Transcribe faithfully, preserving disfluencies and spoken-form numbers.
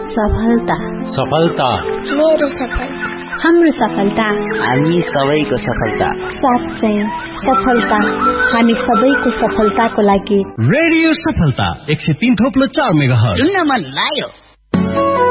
सफलता सफलता मेरो सफलता हाम्रो सफलता हामी सबैको सफलता साँच्चै सफलता हामी सबैको सफलताको लागि रेडियो सफलता एक सय तीन थोप्लो चार मेगाहर्ज सुन्न मन लाग्यो।